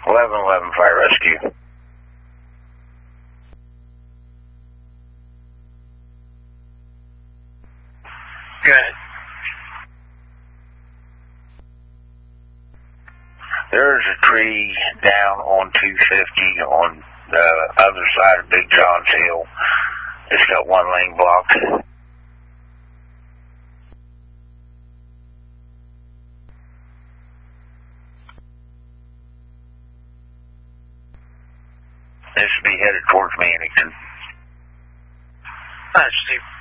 1111 Fire Rescue. Go ahead. There's a tree down on 250 on the other side of Big John's Hill. It's got one lane blocked. This should be headed towards Mannington. All right, Steve.